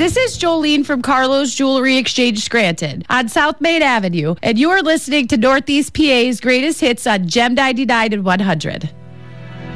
This is Jolene from Carlos Jewelry Exchange Scranton on South Main Avenue, and you are listening to Northeast PA's greatest hits on Gem 99 and 100.